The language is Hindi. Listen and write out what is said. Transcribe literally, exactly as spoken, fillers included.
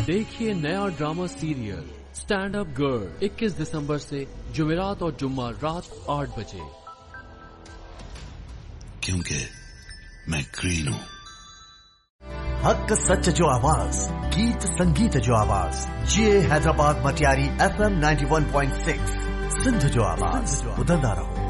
देखिए नया drama serial stand up girl इक्कीस दिसंबर से जुमेरात और जुम्मा रात आठ बजे। क्योंकि मैं ग्रीन हूँ। हक सच जो आवाज, गीत संगीत जो आवाज, ये Hyderabad Matiari F M ninety one point six Sindh जो आवाज, बुलंदा रहो।